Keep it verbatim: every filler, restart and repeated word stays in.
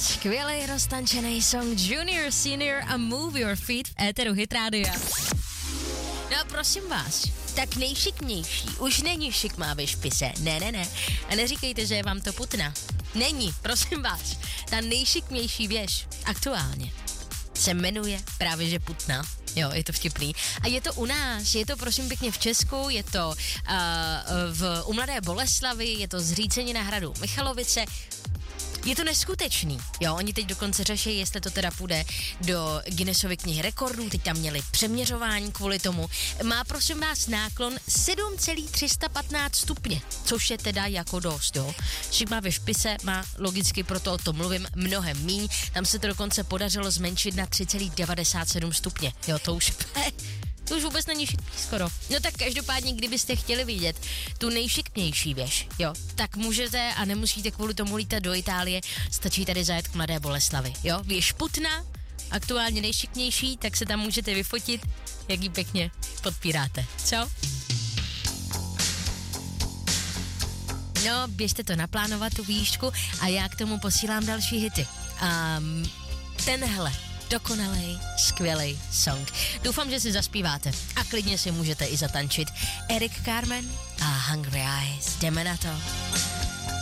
Skvělej roztančený song Junior, Senior a Move Your Feet v éteru Hit Rádia. No a prosím vás, tak nejšiknější už není šikmá ve špise, ne, ne, ne. A neříkejte, že je vám to putna. Není, prosím vás, ta nejšikmější věž aktuálně se jmenuje právě že Putna. Jo, je to vtipný. A je to u nás, je to prosím pěkně v Česku, je to uh, v, u Mladé Boleslavi, je to zřícenina hradu Michalovice. Je to neskutečný, jo, oni teď dokonce řeší, jestli to teda půjde do Guinnessovy knihy rekordů, teď tam měli přeměřování kvůli tomu. Má prosím vás náklon sedm celá tři sta patnáct stupně, což je teda jako dost, jo. Šikma ve špise má logicky, proto o tom mluvím, mnohem míň, tam se to dokonce podařilo zmenšit na tři celá devadesát sedm stupně, jo, to už... To už vůbec není šikmý skoro. No tak každopádně, kdybyste chtěli vidět tu nejšikmější věž, jo, tak můžete a nemusíte kvůli tomu lítat do Itálie, stačí tady zajet k Mladé Boleslavi, jo. Věž Putna, aktuálně nejšikmější, tak se tam můžete vyfotit, jak ji pěkně podpíráte, co? No, běžte to naplánovat, tu výšku, a já k tomu posílám další hity. Um, tenhle dokonalej, skvělej song. Doufám, že si zaspíváte a klidně si můžete i zatančit. Eric Carmen a Hungry Eyes. Jdeme na to.